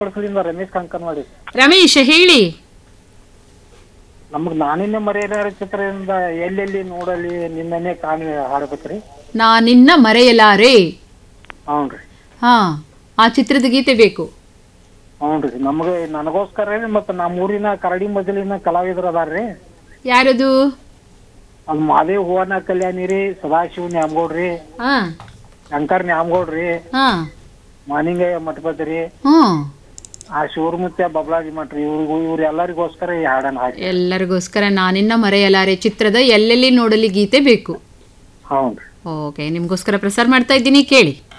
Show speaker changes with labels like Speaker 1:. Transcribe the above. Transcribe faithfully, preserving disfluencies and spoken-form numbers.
Speaker 1: ಕೊಡ್ಸಲಿಂದ ರಮೇಶ್ ಕಂಕನವಾಡಿ.
Speaker 2: ರಮೇಶ್ ಹೇಳಿ.
Speaker 1: ನಮಗ್ ನಾನಿನ್ನ ಮರೆಯಲಾರ ಚಿತ್ರದಿಂದ ಎಲ್ಲೆಲ್ಲಿ ನೋಡಲಿ ನಿನ್ನೆ ಕಾಣಿ ಹಾಡ್ಬೇಕ್ರಿ.
Speaker 2: ನಾನಿನ್ನ ಮರೆಯಲಾರೆ.
Speaker 1: ಹ್ಞೂನ್ರಿ.
Speaker 2: ಹಾ, ಆ ಚಿತ್ರದ ಗೀತೆ ಬೇಕು.
Speaker 1: ಹ್ಞೂನ್ರಿ, ನಮ್ಗೆ ನನಗೋಸ್ಕರ ಮತ್ತ ನಮ್ಮೂರಿನ ಕರಡಿ ಮಜಲಿನ ಕಲಾವಿದ್ರ ಅದಾರ್ರಿ.
Speaker 2: ಯಾರದು?
Speaker 1: ಅದು ಮಾದೇವ್ ಹೂವನ ಕಲ್ಯಾಣಿ ರೀ, ಸದಾಶಿವ ನ್ಯಾಮಗೌಡ್ರಿ,
Speaker 2: ಹಾ
Speaker 1: ಶಂಕರ್ ನ್ಯಾಮಗೌಡ್ರಿ,
Speaker 2: ಹಾ
Speaker 1: ಮಾನಿಂಗಯ್ಯ ಮಠಪತಿ ರೀ,
Speaker 2: ಹ್ಮ್
Speaker 1: ಆ ಶಿವರ್ಮುತ್ಯ ಬಬಲಾಜಿ ಮಠ ರೀ. ಇವ್ರಿಗೂ ಇವ್ರು ಎಲ್ಲರಿಗೋಸ್ಕರ ಈ ಹಾಡನ್ನ ಹಾಕಿ.
Speaker 2: ಎಲ್ಲರಿಗೋಸ್ಕರ ನಾನಿನ್ನ ಮರೆಯಲಾರೆ ಚಿತ್ರದ ಎಲ್ಲೆಲ್ಲಿ ನೋಡಲಿ ಗೀತೆ ಬೇಕು.
Speaker 1: ಹೌನ್ರಿ.
Speaker 2: ಓಕೆ, ನಿಮ್ಗೋಸ್ಕರ ಪ್ರಸಾರ ಮಾಡ್ತಾ ಇದ್ದೀನಿ, ಕೇಳಿ.